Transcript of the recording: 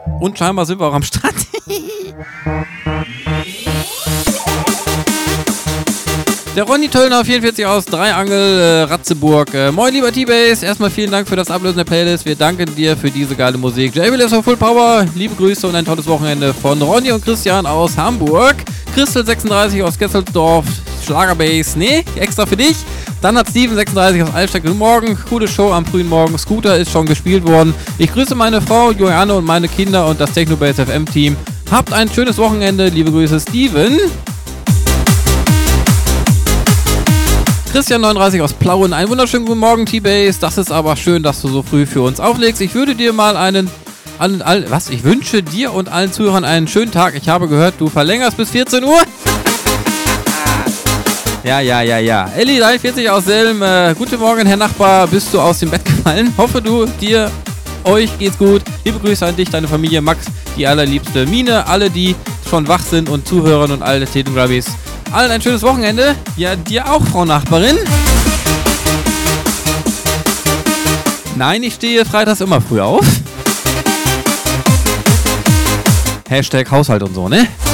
Und scheinbar sind wir auch am Strand. Der Ronny Töllner 44 aus Dreiangel, Ratzeburg. Moin lieber T-Base, erstmal vielen Dank für das Ablösen der Playlist. Wir danken dir für diese geile Musik. JBLS for Full Power, liebe Grüße und ein tolles Wochenende von Ronny und Christian aus Hamburg. Christel 36 aus Gesselsdorf, Schlagerbase, nee, extra für dich. Dann hat Steven 36 aus Altstadt. Guten Morgen, coole Show am frühen Morgen. Scooter ist schon gespielt worden. Ich grüße meine Frau Joanne und meine Kinder und das Technobase FM Team. Habt ein schönes Wochenende, liebe Grüße Steven. Christian 39 aus Plauen, einen wunderschönen guten Morgen T-Base. Das ist aber schön, dass du so früh für uns auflegst. Ich würde dir mal ich wünsche dir und allen Zuhörern einen schönen Tag. Ich habe gehört, du verlängerst bis 14 Uhr. Ja. Elli 43 aus Selm. Guten Morgen, Herr Nachbar. Bist du aus dem Bett gefallen? Hoffe euch geht's gut. Liebe Grüße an dich, deine Familie, Max, die allerliebste Mine, alle, die schon wach sind und zuhören und alle Telegrabis. Allen ein schönes Wochenende. Ja, dir auch, Frau Nachbarin. Nein, ich stehe freitags immer früh auf. Hashtag Haushalt und so, ne?